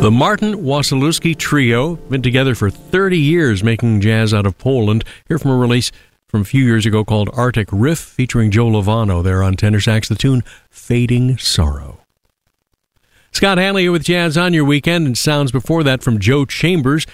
The Martin Wasilewski Trio, been together for 30 years making jazz out of Poland. Here from a release from a few years ago called Arctic Riff, featuring Joe Lovano there on tenor sax, the tune Fading Sorrow. Scott Hanley here with Jazz on Your Weekend, and sounds before that from Joe Chambers